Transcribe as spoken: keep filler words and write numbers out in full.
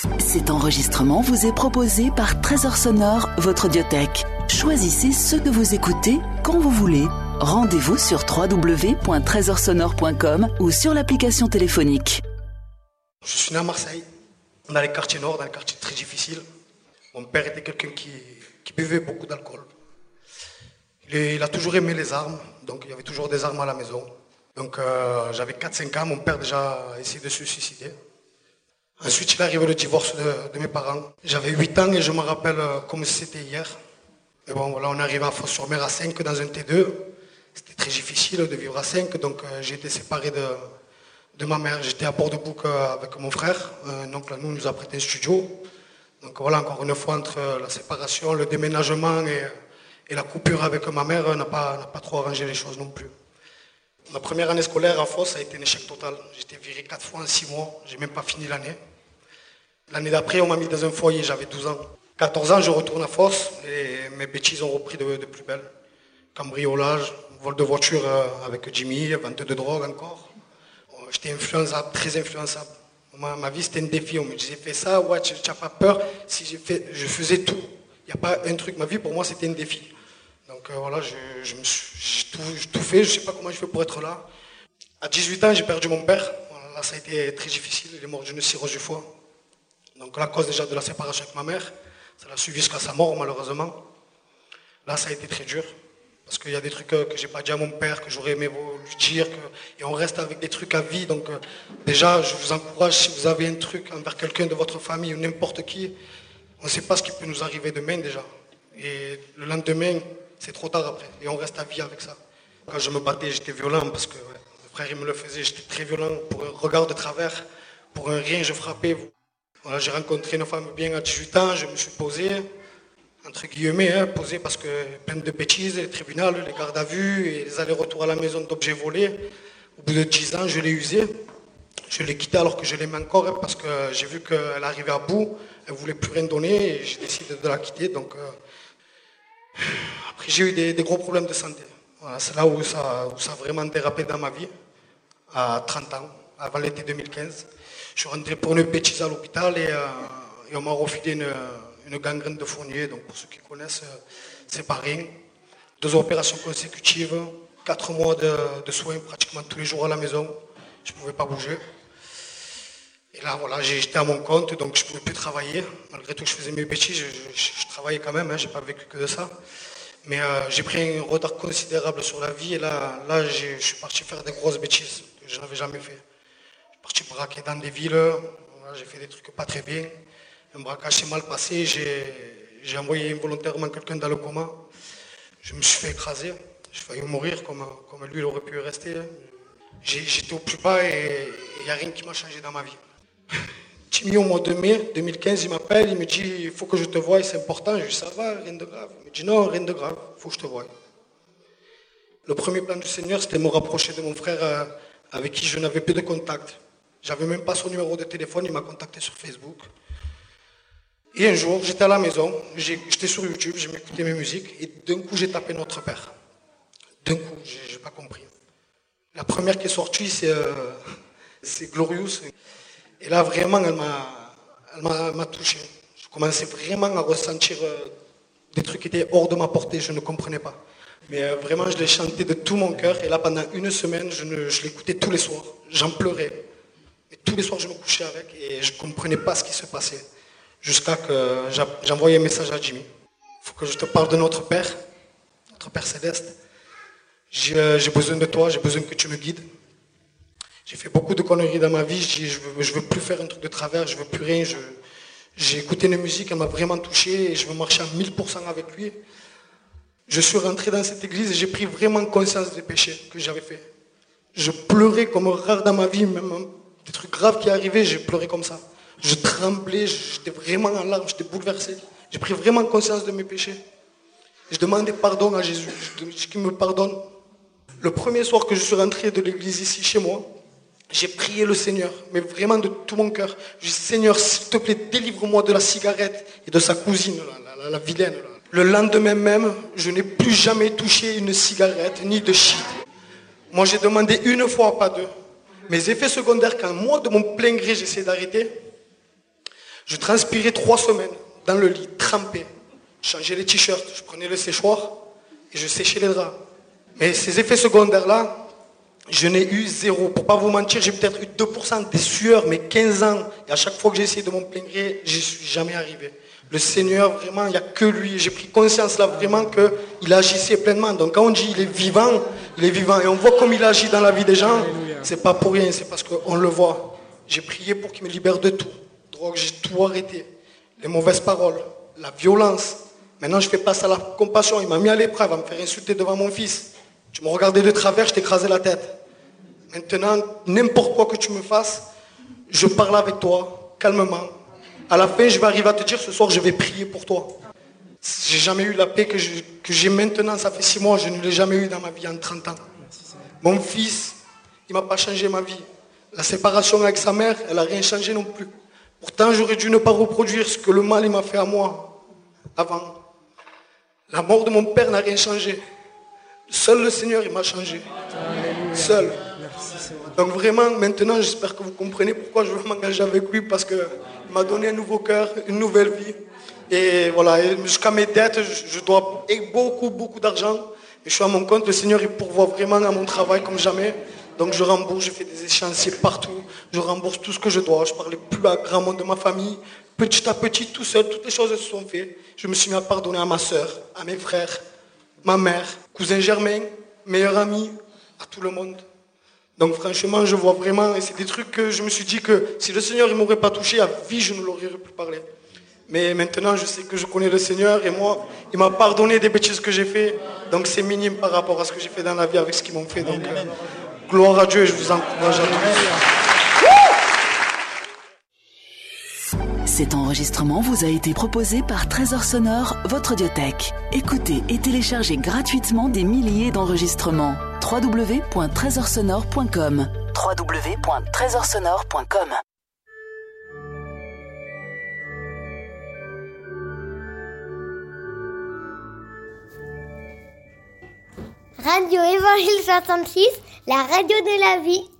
Cet enregistrement vous est proposé par Trésor Sonore, votre audiothèque. Choisissez ce que vous écoutez quand vous voulez. Rendez-vous sur w w w point trésor sonore point com ou sur l'application téléphonique. Je suis né à Marseille, dans les quartiers nord, dans les quartiers très difficiles. Mon père était quelqu'un qui, qui buvait beaucoup d'alcool. Il, il a toujours aimé les armes, donc il y avait toujours des armes à la maison. Donc euh, j'avais quatre cinq ans, mon père déjà a essayé de se suicider. Ensuite, il est arrivé le divorce de, de mes parents. J'avais huit ans et je me rappelle comme si c'était hier. Mais bon, voilà, on est arrivé à Fos-sur-Mer à cinq dans un T deux. C'était très difficile de vivre à cinq, donc euh, j'ai été séparé de, de ma mère. J'étais à Port-de-Bouc euh, avec mon frère. Un oncle à nous nous a prêté un studio. Donc voilà, encore une fois, entre la séparation, le déménagement et, et la coupure avec ma mère, n'a pas, n'a pas trop arrangé les choses non plus. Ma première année scolaire à Fos a été un échec total. J'ai été viré quatre fois en six mois. J'ai même pas fini l'année. L'année d'après, on m'a mis dans un foyer, j'avais douze ans. quatorze ans, je retourne à Fos et mes bêtises ont repris de, de plus belle. Cambriolage, vol de voiture avec Jimmy, vente de drogue encore. J'étais influençable, très influençable. Ma, ma vie, c'était un défi. On me disait, fais ça, ouais, tu n'as pas peur. Si j'ai fait, je faisais tout. Il n'y a pas un truc. Ma vie, pour moi, c'était un défi. Donc euh, voilà, je, je me suis, j'ai tout, j'ai tout fait. Je ne sais pas comment je fais pour être là. À dix-huit ans, j'ai perdu mon père. Voilà, là, ça a été très difficile. Il est mort d'une cirrhose du foie. Donc la cause déjà de la séparation avec ma mère, ça l'a suivi jusqu'à sa mort, malheureusement. Là, ça a été très dur. Parce qu'il y a des trucs que je n'ai pas dit à mon père, que j'aurais aimé lui dire. Que, et on reste avec des trucs à vie. Donc euh, déjà, je vous encourage, si vous avez un truc envers quelqu'un de votre famille ou n'importe qui, on ne sait pas ce qui peut nous arriver demain déjà. Et le lendemain, c'est trop tard après. Et on reste à vie avec ça. Quand je me battais, j'étais violent parce que ouais, mon frère il me le faisait. J'étais très violent. Pour un regard de travers, pour un rien, je frappais. Voilà, j'ai rencontré une femme bien à dix-huit ans, je me suis posé. Entre guillemets, hein, posé parce que plein de bêtises, les tribunaux, les gardes à vue et les allers-retours à la maison d'objets volés. Au bout de dix ans, je l'ai usé. Je l'ai quitté alors que je l'aimais encore hein, parce que j'ai vu qu'elle arrivait à bout, elle ne voulait plus rien donner et j'ai décidé de la quitter. Donc, euh... Après, j'ai eu des, des gros problèmes de santé. Voilà, c'est là où ça, où ça a vraiment dérapé dans ma vie, à trente ans, avant l'été deux mille quinze. Je suis rentré pour une bêtise à l'hôpital et, euh, et on m'a refilé une, une gangrène de fournier. Donc pour ceux qui connaissent, euh, c'est pas rien. Deux opérations consécutives, quatre mois de, de soins pratiquement tous les jours à la maison. Je ne pouvais pas bouger. Et là, voilà, j'étais à mon compte, donc je ne pouvais plus travailler. Malgré tout que je faisais mes bêtises, je, je, je travaillais quand même, hein, je n'ai pas vécu que de ça. Mais euh, j'ai pris un retard considérable sur la vie et là, là je suis parti faire des grosses bêtises que je n'avais jamais fait. Parti braquer dans des villes, voilà, j'ai fait des trucs pas très bien. Un braquage s'est mal passé, j'ai, j'ai envoyé involontairement quelqu'un dans le coma. Je me suis fait écraser, j'ai failli mourir comme, comme lui il aurait pu rester. J'ai, j'étais au plus bas et il n'y a rien qui m'a changé dans ma vie. Timmy, au mois de mai deux mille quinze, il m'appelle, il me dit il faut que je te voie, c'est important. Je lui dis ça va, rien de grave. Il me dit non, rien de grave, il faut que je te voie. Le premier plan du Seigneur, c'était me rapprocher de mon frère euh, avec qui je n'avais plus de contact. J'avais même pas son numéro de téléphone, il m'a contacté sur Facebook. Et un jour, j'étais à la maison, j'ai, j'étais sur YouTube, j'ai écouté mes musiques, et d'un coup, j'ai tapé Notre Père. D'un coup, j'ai, j'ai pas compris. La première qui est sortie, c'est, euh, c'est Glorious. Et là, vraiment, elle m'a, elle m'a, elle m'a touché. Je commençais vraiment à ressentir euh, des trucs qui étaient hors de ma portée, je ne comprenais pas. Mais euh, vraiment, je l'ai chanté de tout mon cœur, et là, pendant une semaine, je, ne, je l'écoutais tous les soirs. J'en pleurais. Et tous les soirs, je me couchais avec et je ne comprenais pas ce qui se passait. Jusqu'à que j'envoyais un message à Jimmy. Il faut que je te parle de notre Père, notre Père Céleste. J'ai, j'ai besoin de toi, j'ai besoin que tu me guides. J'ai fait beaucoup de conneries dans ma vie. Je ne veux, je veux plus faire un truc de travers, je ne veux plus rien. Je, j'ai écouté une musique, elle m'a vraiment touché et je veux marcher à mille pour cent avec lui. Je suis rentré dans cette église et j'ai pris vraiment conscience des péchés que j'avais faits. Je pleurais comme rare dans ma vie, même des trucs graves qui arrivaient, j'ai pleuré comme ça. Je tremblais, j'étais vraiment en larmes, j'étais bouleversé. J'ai pris vraiment conscience de mes péchés. Je demandais pardon à Jésus, je dis qu'il me pardonne. Le premier soir que je suis rentré de l'église ici, chez moi, j'ai prié le Seigneur, mais vraiment de tout mon cœur. Je dis, Seigneur, s'il te plaît, délivre-moi de la cigarette et de sa cousine, la, la, la, la vilaine. Là. Le lendemain même, je n'ai plus jamais touché une cigarette, ni de shit. Moi, j'ai demandé une fois, pas deux. Mes effets secondaires, quand moi, de mon plein gré, j'essaie d'arrêter, Je transpirais trois semaines dans le lit, trempé. Je changeais les t-shirts, je prenais le séchoir et je séchais les draps. Mais ces effets secondaires-là, je n'ai eu zéro. Pour pas vous mentir, j'ai peut-être eu deux pour cent des sueurs, mais quinze ans. Et à chaque fois que j'ai essayé de m'en plaindre, je n'y suis jamais arrivé. Le Seigneur, vraiment, il n'y a que lui. J'ai pris conscience là vraiment qu'il agissait pleinement. Donc quand on dit il est vivant, il est vivant. Et on voit comme il agit dans la vie des gens, c'est pas pour rien, c'est parce qu'on le voit. J'ai prié pour qu'il me libère de tout. Drogue, j'ai tout arrêté. Les mauvaises paroles, la violence. Maintenant, je fais face à la compassion. Il m'a mis à l'épreuve, à me faire insulter devant mon fils. Tu me regardais de travers, je t'écrasais la tête. Maintenant, n'importe quoi que tu me fasses, je parle avec toi, calmement. À la fin, je vais arriver à te dire, ce soir, je vais prier pour toi. J'ai jamais eu la paix que, je, que j'ai maintenant, ça fait six mois, je ne l'ai jamais eu dans ma vie en trente ans. Mon fils, il ne m'a pas changé ma vie. La séparation avec sa mère, elle n'a rien changé non plus. Pourtant, j'aurais dû ne pas reproduire ce que le mal il m'a fait à moi avant. La mort de mon père n'a rien changé. Seul le Seigneur, il m'a changé. Alléluia. Seul. Merci, donc vraiment, maintenant, j'espère que vous comprenez pourquoi je veux m'engager avec lui, parce qu'il m'a donné un nouveau cœur, une nouvelle vie. Et voilà, et jusqu'à mes dettes, je, je dois beaucoup, beaucoup d'argent. Et je suis à mon compte, le Seigneur, il pourvoit vraiment à mon travail comme jamais. Donc je rembourse, je fais des échéanciers partout. Je rembourse tout ce que je dois. Je parlais plus à grand monde de ma famille. Petit à petit, tout seul, toutes les choses se sont faites. Je me suis mis à pardonner à ma soeur, à mes frères, ma mère, cousin Germain, meilleur ami, à tout le monde. Donc franchement, je vois vraiment, et c'est des trucs que je me suis dit que si le Seigneur ne m'aurait pas touché, à vie, je ne l'aurais plus parlé. Mais maintenant, je sais que je connais le Seigneur, et moi, il m'a pardonné des bêtises que j'ai fait. Donc c'est minime par rapport à ce que j'ai fait dans la vie avec ce qu'ils m'ont fait. Donc euh, gloire à Dieu, et je vous encourage à tous. Cet enregistrement vous a été proposé par Trésor Sonore, votre audiothèque. Écoutez et téléchargez gratuitement des milliers d'enregistrements. w w w point trésor sonore point com w w w point trésor sonore point com Radio Évangile soixante-six, la radio de la vie.